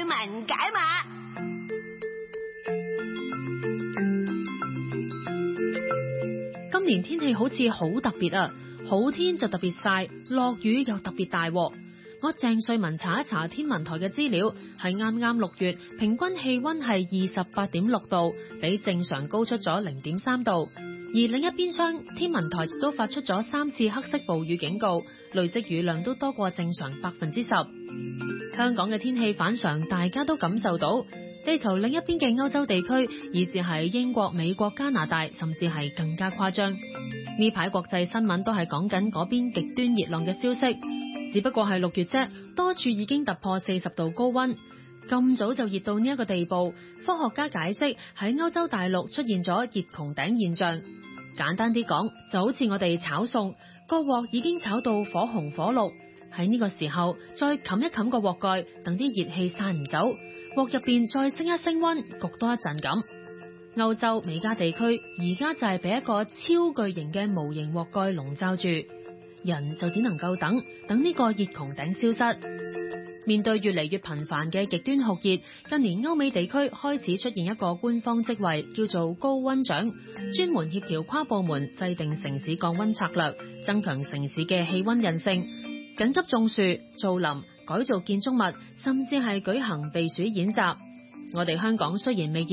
民解碼。 今年天氣好似好特別啊，好天就特別曬，落雨又特別大喎。我鄭瑞文查一查天文台嘅資料，係啱啱6月平均氣溫係28.6度，比正常高出咗0.3度。而另一邊廂，天文台亦都發出咗3次黑色暴雨警告，累積雨量都多過正常10%。香港嘅天氣反常，大家都感受到。地球另一邊嘅歐洲地區，以至係英國、美國、加拿大，甚至係更加誇張。呢排國際新聞都係講緊嗰邊極端熱浪嘅消息。只不過係6月啫，多處已經突破40度高溫。咁早就熱到呢一個地步，科學家解釋喺歐洲大陸出現咗熱穹頂現象。簡單啲講，就好似我哋炒餸，個鑊已經炒到火紅火綠，喺呢個時候再冚一冚個鑊蓋，等啲熱氣散唔走，鑊入邊再升一升溫，焗多一陣咁。歐洲美加地區而家就係俾一個超巨型嘅無形鑊蓋籠罩住，人就只能夠等呢個熱穹頂消失。面對越嚟越頻繁嘅極端酷熱，近年歐美地區開始出現一個官方職位，叫做高溫長，專門協調跨部門制定城市降溫策略，增強城市嘅氣溫韌性，緊急種樹、造林、改造建築物，甚至係舉行避暑演習。我哋香港雖然未